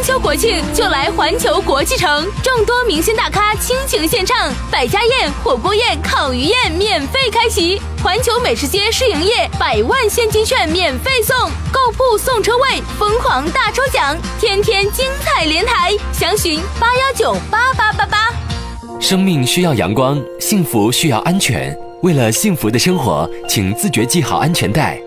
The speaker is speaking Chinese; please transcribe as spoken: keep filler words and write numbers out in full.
秋国庆就来环球国际城，众多明星大咖倾情献唱，百家宴、火锅宴、烤鱼宴免费开席，环球美食街试营业，百万现金券免费送，购铺送车位，疯狂大抽奖，天天精彩连台，详询八幺九八八八八。 生命需要阳光，幸福需要安全。为了幸福的生活，请自觉系好安全带，